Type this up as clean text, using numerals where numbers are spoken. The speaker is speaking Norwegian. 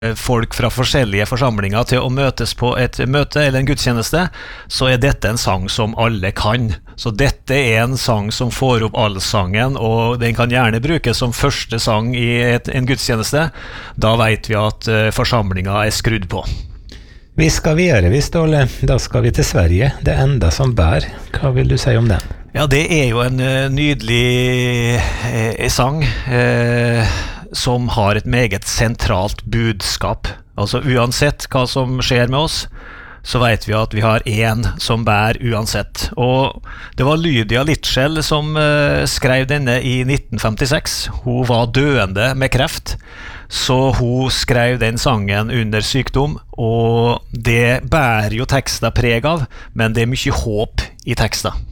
folk fra forskjellige forsamlinger til å møtes på et møte eller en gudstjeneste, så dette en sang som alle kan. Så dette en sang som får opp allsangen, og den kan gjerne brukes som første sang i en gudstjeneste. Da vet vi at forsamlingen skrudd på. Vi skal videre, Ståle. Da skal vi til Sverige. Det enda som bær. Hva vil du si om den? Ja, det jo en nydelig sang som har et meget sentralt budskap. Altså uansett hva som skjer med oss, så vet vi at vi har en som bær uansett. Og det var Lydia Litschel som skrev denne i 1956. Hun var døende med kreft, så hun skrev den sangen under sykdom, og det bærer jo teksten preg av, men det mye håp i teksten.